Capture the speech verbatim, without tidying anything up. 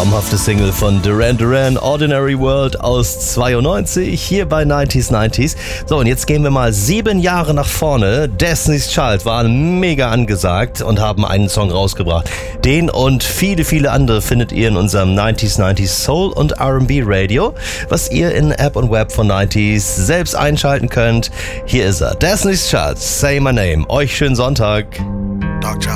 traumhafte Single von Duran Duran, Ordinary World aus zweiundneunzig, hier bei neunziger neunzig. So, und jetzt gehen wir mal sieben Jahre nach vorne. Destiny's Child waren mega angesagt und haben einen Song rausgebracht. Den und viele, viele andere findet ihr in unserem neunziger neunzig Soul und R and B Radio, was ihr in App und Web von neunziger selbst einschalten könnt. Hier ist er, Destiny's Child, Say My Name. Euch schönen Sonntag.